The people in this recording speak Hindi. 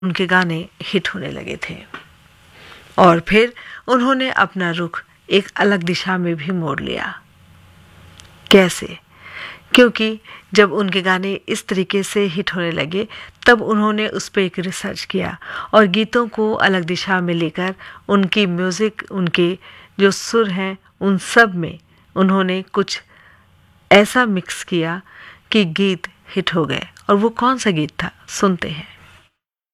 उनके गाने हिट होने लगे थे। और फिर उन्होंने अपना रुख एक अलग दिशा में भी मोड़ लिया। कैसे? क्योंकि जब उनके गाने इस तरीके से हिट होने लगे तब उन्होंने उस पर एक रिसर्च किया और गीतों को अलग दिशा में लेकर उनकी म्यूज़िक, उनके जो सुर हैं, उन सब में उन्होंने कुछ ऐसा मिक्स किया कि गीत हिट हो गए। और वो कौन सा गीत था, सुनते हैं।